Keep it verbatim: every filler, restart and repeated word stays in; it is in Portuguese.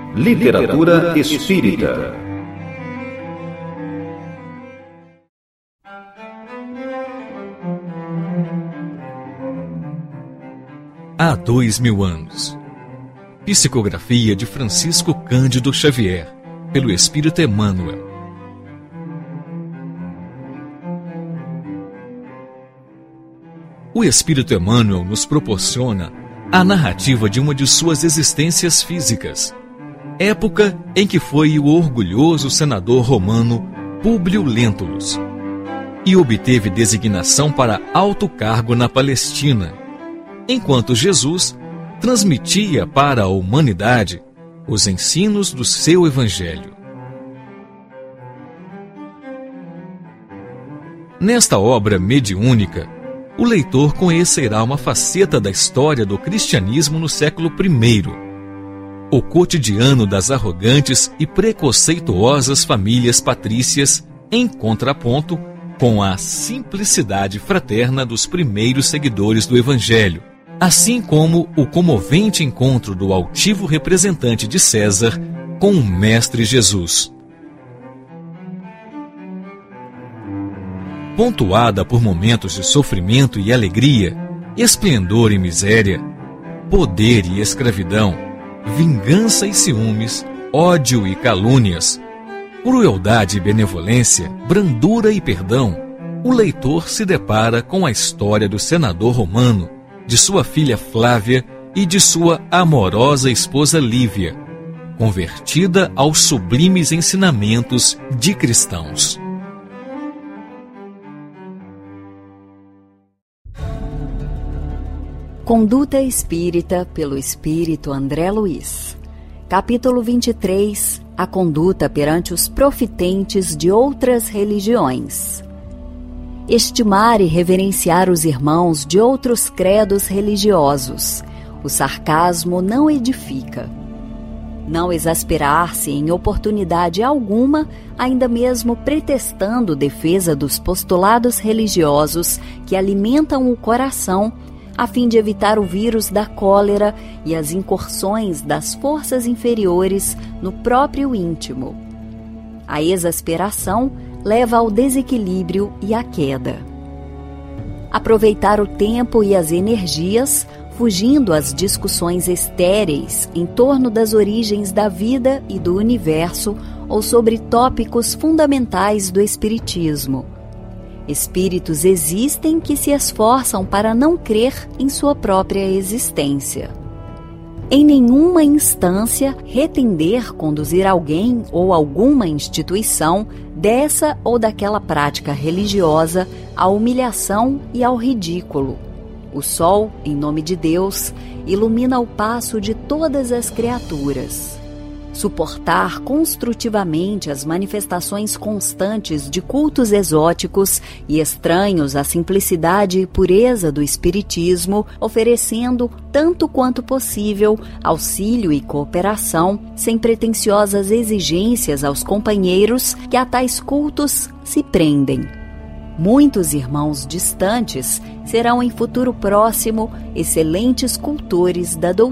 Literatura espírita. Há dois mil anos. Psicografia de Francisco Cândido Xavier, pelo Espírito Emmanuel. O Espírito Emmanuel nos proporciona a narrativa de uma de suas existências físicas, época em que foi o orgulhoso senador romano Públio Lentulus e obteve designação para alto cargo na Palestina, enquanto Jesus transmitia para a humanidade os ensinos do seu Evangelho. Nesta obra mediúnica, o leitor conhecerá uma faceta da história do cristianismo no século primeiro, o cotidiano das arrogantes e preconceituosas famílias patrícias, em contraponto com a simplicidade fraterna dos primeiros seguidores do Evangelho, assim como o comovente encontro do altivo representante de César com o Mestre Jesus. Pontuada por momentos de sofrimento e alegria, esplendor e miséria, poder e escravidão, vingança e ciúmes, ódio e calúnias, crueldade e benevolência, brandura e perdão, o leitor se depara com a história do senador romano, de sua filha Flávia e de sua amorosa esposa Lívia, convertida aos sublimes ensinamentos de cristãos. Conduta Espírita pelo Espírito André Luiz. Capítulo vinte e três. A conduta perante os profitentes de outras religiões. Estimar e reverenciar os irmãos de outros credos religiosos. O sarcasmo não edifica. Não exasperar-se em oportunidade alguma, ainda mesmo pretextando defesa dos postulados religiosos que alimentam o coração, a fim de evitar o vírus da cólera e as incursões das forças inferiores no próprio íntimo. A exasperação leva ao desequilíbrio e à queda. Aproveitar o tempo e as energias, fugindo às discussões estéreis em torno das origens da vida e do universo ou sobre tópicos fundamentais do espiritismo. Espíritos existem que se esforçam para não crer em sua própria existência. Em nenhuma instância, retender conduzir alguém ou alguma instituição dessa ou daquela prática religiosa à humilhação e ao ridículo. O sol, em nome de Deus, ilumina o passo de todas as criaturas. Suportar construtivamente as manifestações constantes de cultos exóticos e estranhos à simplicidade e pureza do espiritismo, oferecendo, tanto quanto possível, auxílio e cooperação, sem pretensiosas exigências aos companheiros que a tais cultos se prendem. Muitos irmãos distantes serão em futuro próximo excelentes cultores da doutrina